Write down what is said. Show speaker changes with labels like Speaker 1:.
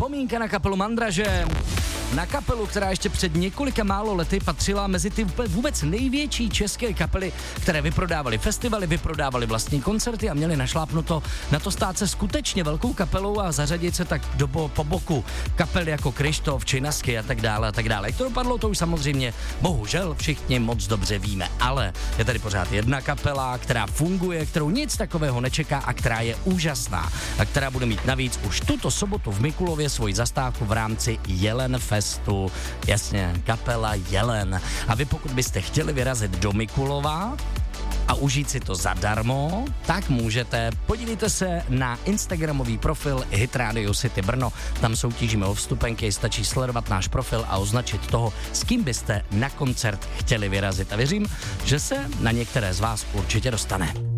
Speaker 1: Vzpomínka na kapelu Mandraže. Na kapelu, která ještě před několika málo lety patřila mezi ty vůbec největší české kapely, které vyprodávaly festivaly, vyprodávaly vlastní koncerty a měly našlápnuto na to stát se skutečně velkou kapelou a zařadit se tak po boku kapel jako Kryštof, Činasky a tak dále a tak dále. Jak to dopadlo, to už samozřejmě bohužel všichni moc dobře víme, ale je tady pořád jedna kapela, která funguje, kterou nic takového nečeká a která je úžasná a která bude mít navíc už tuto sobotu v Mikulově svoji zastávku v rámci Jelen Festu. Jasně, kapela Jelen. A vy pokud byste chtěli vyrazit do Mikulova a užít si to zadarmo, tak můžete. Podívejte se na instagramový profil Hit Radio City Brno. Tam soutěžíme o vstupenky, stačí sledovat náš profil a označit toho, s kým byste na koncert chtěli vyrazit. A věřím, že se na některé z vás určitě dostane.